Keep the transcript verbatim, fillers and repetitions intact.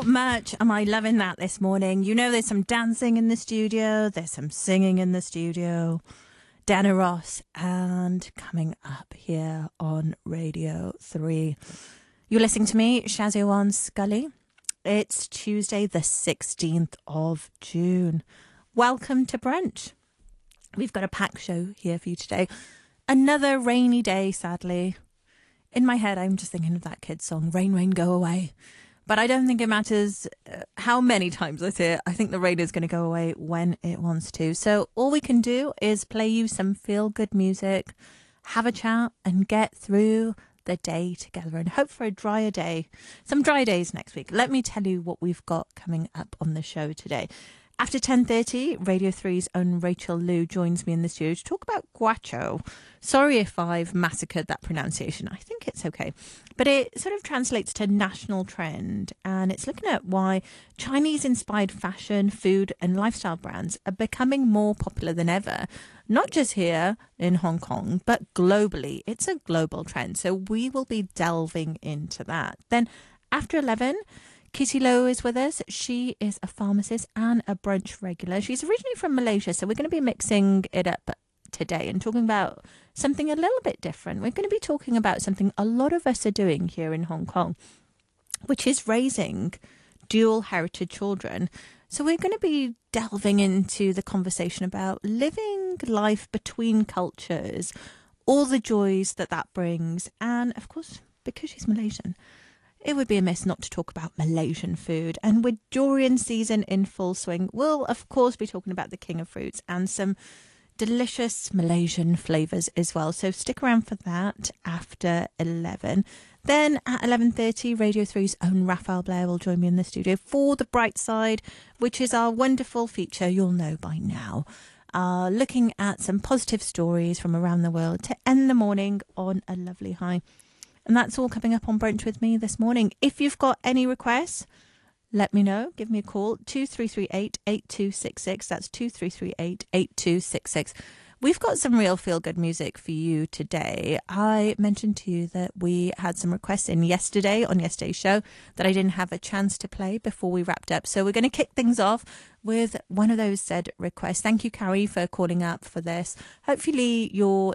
How much am I loving that this morning? You know, there's some dancing in the studio, there's some singing in the studio. Dana Ross, and coming up here on Radio three. You're listening to me, Shazzy Scully. It's Tuesday, the sixteenth of June. Welcome to brunch. We've got a packed show here for you today. Another rainy day, sadly. In my head, I'm just thinking of that kid's song, Rain, Rain, Go Away. But I don't think it matters how many times I see it. I think the rain is going to go away when it wants to. So all we can do is play you some feel-good music, have a chat, and get through the day together and hope for a drier day. Some dry days next week. Let me tell you what we've got coming up on the show today. After ten thirty, Radio three's own Rachel Liu joins me in the studio to talk about guacho. Sorry if I've massacred that pronunciation. I think it's okay. But it sort of translates to national trend, and it's looking at why Chinese-inspired fashion, food and lifestyle brands are becoming more popular than ever. Not just here in Hong Kong, but globally. It's a global trend, so we will be delving into that. Then after eleven... Kitty Low is with us. She is a pharmacist and a brunch regular. She's originally from Malaysia, so we're going to be mixing it up today and talking about something a little bit different. We're going to be talking about something a lot of us are doing here in Hong Kong, which is raising dual heritage children. So we're going to be delving into the conversation about living life between cultures, all the joys that that brings, and of course, because she's Malaysian, it would be amiss not to talk about Malaysian food. And with durian season in full swing, we'll, of course, be talking about the king of fruits and some delicious Malaysian flavours as well. So stick around for that after eleven. Then at eleven thirty, Radio three's own Raphael Blair will join me in the studio for The Bright Side, which is our wonderful feature you'll know by now. Uh, looking at some positive stories from around the world to end the morning on a lovely high. And that's all coming up on Brunch with me this morning. If you've got any requests, let me know. Give me a call, two three three eight, eight two six six. That's two three three eight, eight two six six. We've got some real feel-good music for you today. I mentioned to you that we had some requests in yesterday on yesterday's show that I didn't have a chance to play before we wrapped up. So we're going to kick things off with one of those said requests. Thank you, Carrie, for calling up for this. Hopefully you're